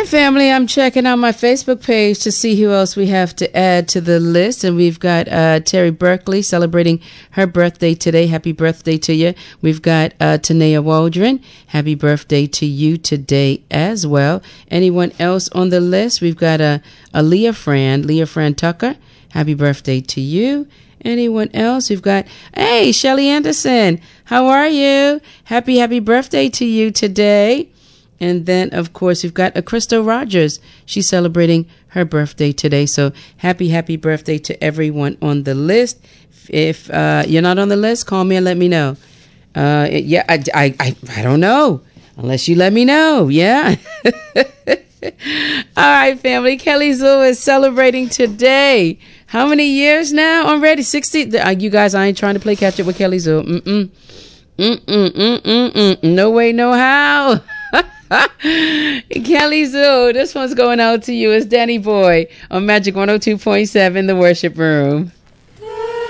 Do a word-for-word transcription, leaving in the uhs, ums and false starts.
right, family, I'm checking out my Facebook page to see who else we have to add to the list. And we've got uh, Terry Berkeley celebrating her birthday today. Happy birthday to you. We've got uh, Tanea Waldron. Happy birthday to you today as well. Anyone else on the list? We've got a, a Leah Fran, Leah Fran Tucker. Happy birthday to you. Anyone else? We've got, hey, Shelly Anderson. How are you? Happy, happy birthday to you today. And then, of course, we've got a Crystal Rogers. She's celebrating her birthday today. So happy, happy birthday to everyone on the list. If uh, you're not on the list, call me and let me know. Uh, it, yeah, I, I, I, I don't know. Unless you let me know. Yeah. All right, family. Kelly Zoo is celebrating today. How many years now already? sixty. Uh, you guys, I ain't trying to play catch up with Kelly Zoo. Mm-mm. Mm-mm. Mm-mm. Mm-mm. No way, no how. Kelly Zoo, this one's going out to you. It's Danny Boy on Magic one oh two point seven, The Worship Room.